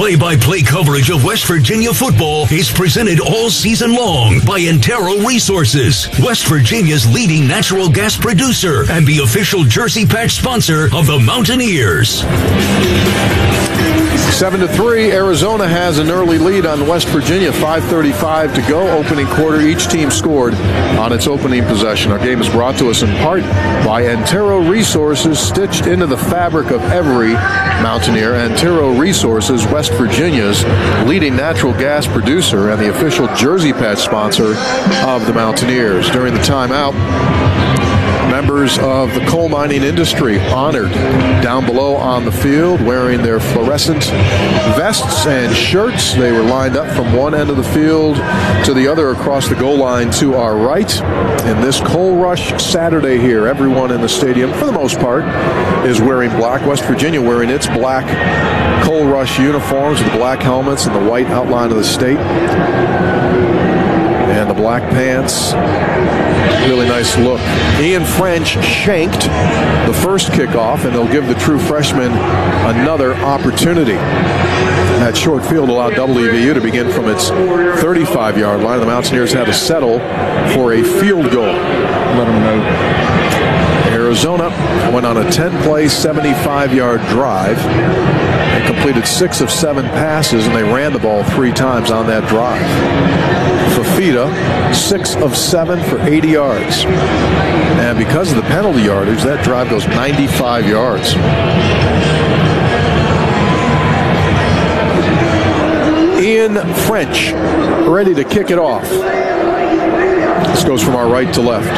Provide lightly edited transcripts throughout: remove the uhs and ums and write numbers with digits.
Play-by-play coverage of West Virginia football is presented all season long by Antero Resources, West Virginia's leading natural gas producer and the official jersey patch sponsor of the Mountaineers. 7-3, Arizona has an early lead on West Virginia. 5:35 to go. Opening quarter, each team scored on its opening possession. Our game is brought to us in part by Antero Resources, stitched into the fabric of every Mountaineer. Antero Resources, West Virginia's leading natural gas producer and the official jersey patch sponsor of the Mountaineers. During the timeout, members of the coal mining industry honored down below on the field wearing their fluorescent vests and shirts. They were lined up from one end of the field to the other across the goal line to our right. In this Coal Rush Saturday here, everyone in the stadium, for the most part, is wearing black. West Virginia wearing its black Coal Rush uniforms with the black helmets and the white outline of the state. And the black pants. Really nice look. Ian French shanked the first kickoff, and they'll give the true freshman another opportunity. That short field allowed WVU to begin from its 35-yard line. The Mountaineers had to settle for a field goal. Let them know. Arizona went on a 10-play, 75-yard drive and completed 6 of 7 passes, and they ran the ball 3 times on that drive. Fafita, 6 of 7 for 80 yards. And because of the penalty yardage, that drive goes 95 yards. Ian French ready to kick it off. This goes from our right to left.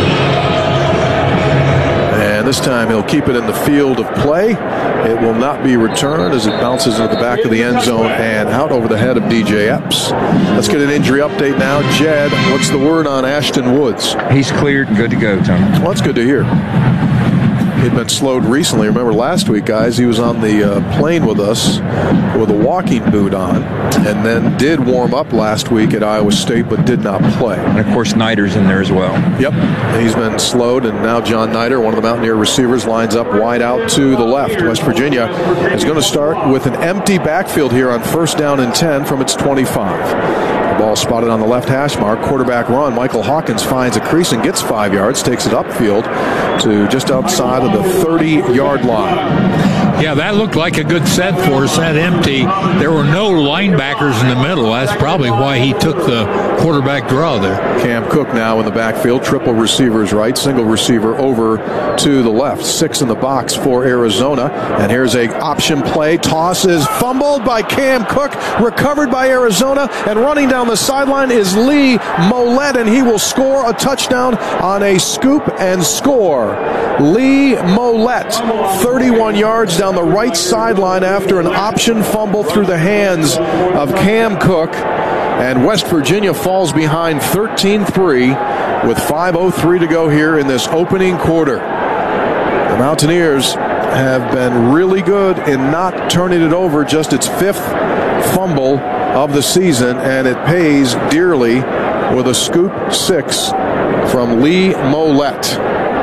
And this time he'll keep it in the field of play. It will not be returned as it bounces into the back of the end zone and out over the head of DJ Epps. Let's get an injury update now. Jed, what's the word on Ashton Woods? He's cleared and good to go, Tony. Well, that's good to hear. He'd been slowed recently. Remember last week, guys, he was on the plane with us with a walking boot on, and then did warm up last week at Iowa State, but did not play. And, of course, Nider's in there as well. Yep. He's been slowed, and now John Nider, one of the Mountaineer receivers, lines up wide out to the left. West Virginia is going to start with an empty backfield here on 1st down and 10 from its 25. Ball spotted on the left hash mark. Quarterback run. Michael Hawkins finds a crease and gets 5 yards. Takes it upfield to just outside of the 30-yard line. Yeah, that looked like a good set for us, that empty. There were no linebackers in the middle. That's probably why he took the quarterback draw there. Cam Cook now in the backfield. Triple receivers right, single receiver over to the left. 6 in the box for Arizona. And here's a option play. Toss is fumbled by Cam Cook. Recovered by Arizona. And running down the sideline is Lee Mollett, and he will score a touchdown on a scoop and score. Lee Mollett, 31 yards down the right sideline after an option fumble through the hands of Cam Cook. And West Virginia falls behind 13-3 with 5:03 to go here in this opening quarter. The Mountaineers have been really good in not turning it over, just its 5th fumble of the season, and it pays dearly with a scoop 6 from Lee Mollett.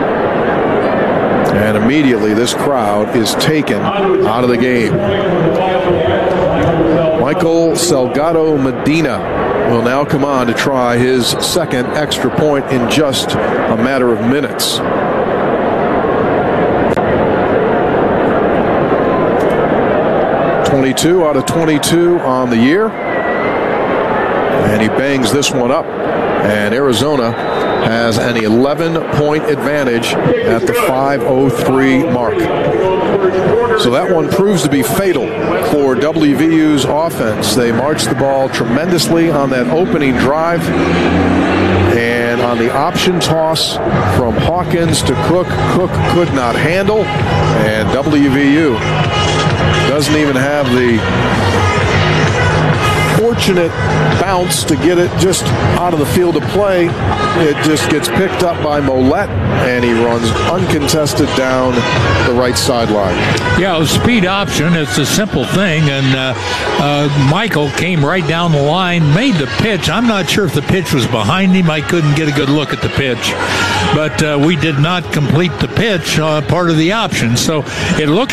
And immediately this crowd is taken out of the game. Michael Salgado Medina will now come on to try his 2nd extra point in just a matter of minutes. .22 out of 22 on the year. And he bangs this one up. And Arizona has an 11-point advantage at the 5:03 mark. So that one proves to be fatal for WVU's offense. They marched the ball tremendously on that opening drive. And on the option toss from Hawkins to Cook, Cook could not handle. And WVU doesn't even have the fortunate bounce to get it just out of the field of play. It just gets picked up by Mollett, and he runs uncontested down the right sideline. Yeah, a speed option. It's a simple thing, and Michael came right down the line, made the pitch. I'm not sure if the pitch was behind him. I couldn't get a good look at the pitch, but we did not complete the pitch, part of the option. So it looked